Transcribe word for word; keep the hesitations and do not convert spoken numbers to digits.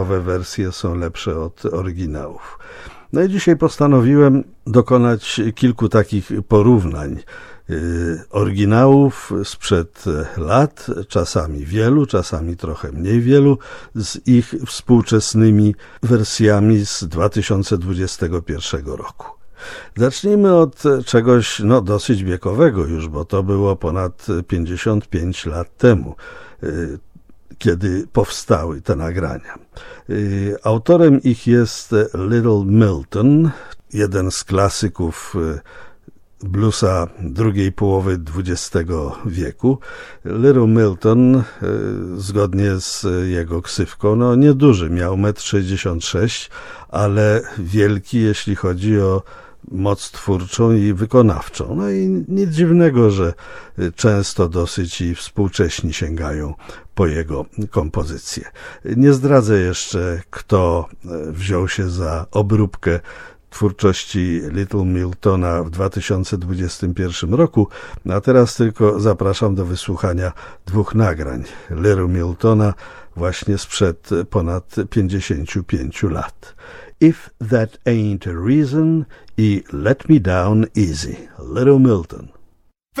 Nowe wersje są lepsze od oryginałów. No i dzisiaj postanowiłem dokonać kilku takich porównań oryginałów sprzed lat, czasami wielu, czasami trochę mniej wielu, z ich współczesnymi wersjami z dwa tysiące dwudziestego pierwszego roku. Zacznijmy od czegoś no, dosyć wiekowego już, bo to było ponad pięćdziesiąt pięć lat temu, kiedy powstały te nagrania. Autorem ich jest Little Milton, jeden z klasyków bluesa drugiej połowy dwudziestego wieku. Little Milton, zgodnie z jego ksywką, no nieduży, miał metr sześćdziesiąt sześć, ale wielki, jeśli chodzi o moc twórczą i wykonawczą. No i nic dziwnego, że często dosyć i współcześni sięgają po jego kompozycje. Nie zdradzę jeszcze, kto wziął się za obróbkę twórczości Little Miltona w dwa tysiące dwudziestym pierwszym roku, a teraz tylko zapraszam do wysłuchania dwóch nagrań Little Miltona właśnie sprzed ponad pięćdziesięciu pięciu lat. If That Ain't a Reason i Let Me Down Easy, Little Milton.